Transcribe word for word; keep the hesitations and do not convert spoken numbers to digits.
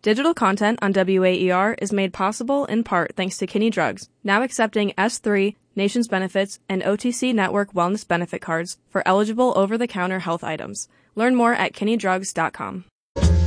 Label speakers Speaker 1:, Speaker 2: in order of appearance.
Speaker 1: Digital content on W A E R is made possible in part thanks to Kinney Drugs, now accepting S three, Nations Benefits, and O T C Network Wellness Benefit Cards for eligible over-the-counter health items. Learn more at kinney drugs dot com.